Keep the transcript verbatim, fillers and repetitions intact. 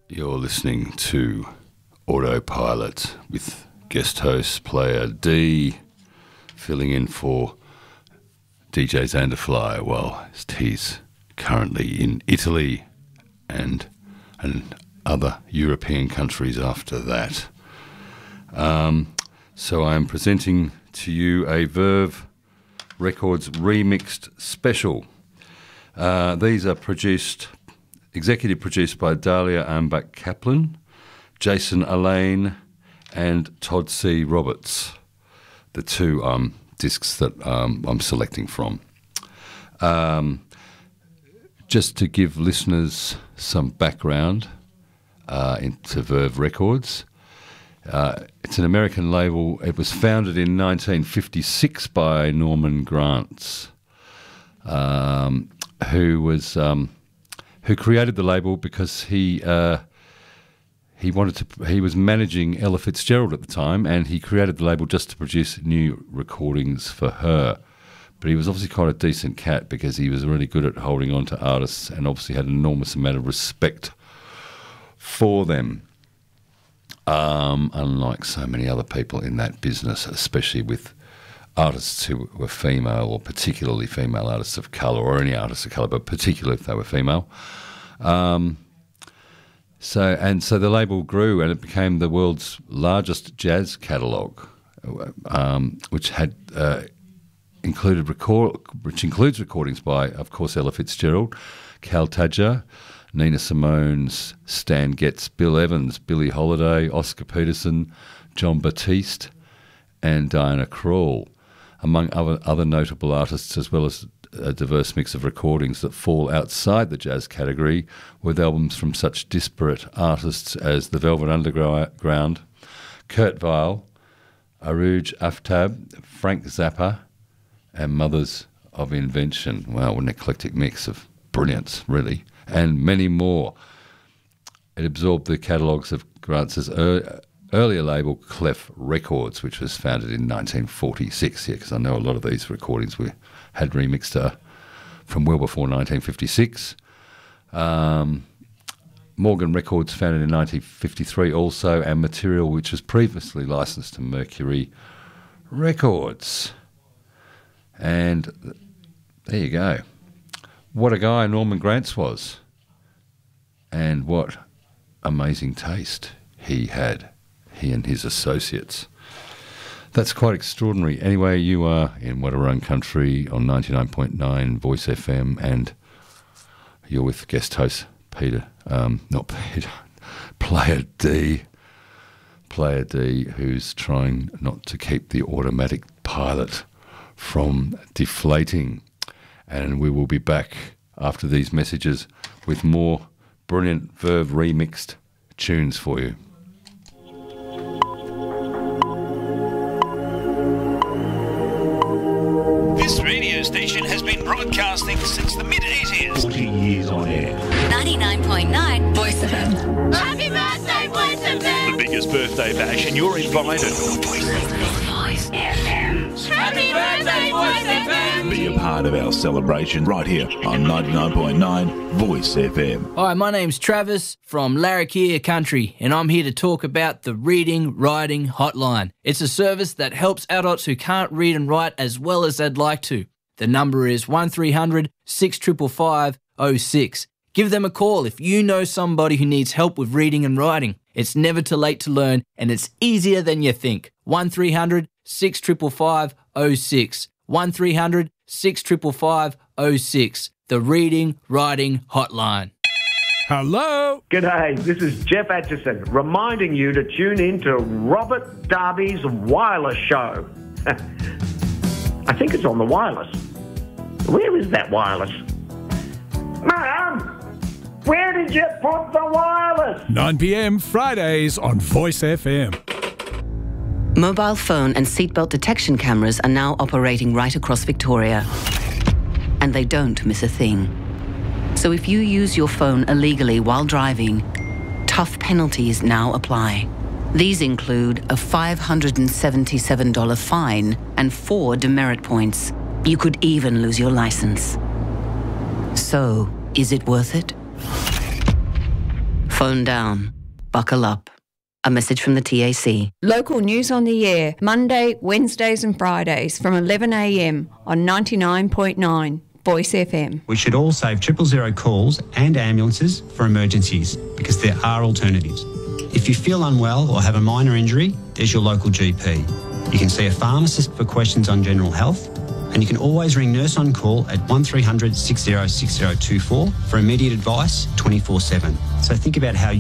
You're listening to Autopilot with guest host Player D, filling in for D J Xanderfly while he's currently in Italy and and other European countries after that. Um, so I am presenting to you a Verve Records remixed special. Uh, these are produced, executive produced by Dahlia Ambach Kaplan, Jason Alain, and Todd C. Roberts, the two um, discs that um, I'm selecting from. Um, just to give listeners some background uh, into Verve Records, uh, it's an American label. It was founded in nineteen fifty-six by Norman Granz, um, who was um, who created the label because he uh, he wanted to. He was managing Ella Fitzgerald at the time, and he created the label just to produce new recordings for her. But he was obviously quite a decent cat because he was really good at holding on to artists, and obviously had an enormous amount of respect for them. Um, unlike so many other people in that business, especially with artists who were female, or particularly female artists of colour, or any artists of colour, but particularly if they were female. Um, so and so the label grew, and it became the world's largest jazz catalogue, um, which had uh, included record, which includes recordings by, of course, Ella Fitzgerald, Cal Tadger, Nina Simone, Stan Getz, Bill Evans, Billie Holiday, Oscar Peterson, John Batiste, and Diana Krall, among other, other notable artists, as well as a diverse mix of recordings that fall outside the jazz category, with albums from such disparate artists as The Velvet Underground, Kurt Weill, Arooj Aftab, Frank Zappa, and Mothers of Invention. Wow, an eclectic mix of brilliance, really, and many more. It absorbed the catalogues of Grantz's er- earlier label, Clef Records, which was founded in nineteen forty-six. Yeah, because I know a lot of these recordings were had remixed uh, from well before nineteen fifty-six. Um, Morgan Records, founded in nineteen fifty-three also, and Material, which was previously licensed to Mercury Records. And there you go. What a guy Norman Granz was. And what amazing taste he had, he and his associates. That's quite extraordinary. Anyway, you are in Wadawurrung Country on ninety-nine point nine Voice F M, and you're with guest host Peter, um, not Peter, Player D, Player D, who's trying not to keep the automatic pilot from deflating. And we will be back after these messages with more brilliant Verve remixed tunes for you. This radio station has been broadcasting since the mid-eighties. forty years on air. ninety-nine point nine Voice F M. Happy birthday, Voice F M! The biggest birthday bash, and you're invited. Voice F M. Happy birthday, Voice F M! Be a part of our celebration right here on ninety-nine point nine Voice F M. Hi, my name's Travis from Larrakia Country, and I'm here to talk about the Reading Writing Hotline. It's a service that helps adults who can't read and write as well as they'd like to. The number is one three hundred, six five five, oh six. Give them a call if you know somebody who needs help with reading and writing. It's never too late to learn, and it's easier than you think. one three hundred, six five five, oh six. one three hundred, six five five, oh six. The Reading Writing Hotline. Hello? G'day, this is Jeff Atchison, reminding you to tune in to Robert Darby's Wireless Show. I think it's on the wireless. Where is that wireless? Mum, where did you put the wireless? nine p.m. Fridays on Voice F M. Mobile phone and seatbelt detection cameras are now operating right across Victoria. And they don't miss a thing. So if you use your phone illegally while driving, tough penalties now apply. These include a five hundred seventy-seven dollars fine and four demerit points. You could even lose your license. So, is it worth it? Phone down. Buckle up. A message from the T A C. Local news on the air, Monday, Wednesdays and Fridays from eleven a m on ninety-nine point nine Voice F M. We should all save triple zero calls and ambulances for emergencies because there are alternatives. If you feel unwell or have a minor injury, there's your local G P. You can see a pharmacist for questions on general health, and you can always ring Nurse on Call at one three hundred six zero six zero two four for immediate advice twenty-four seven. So think about how you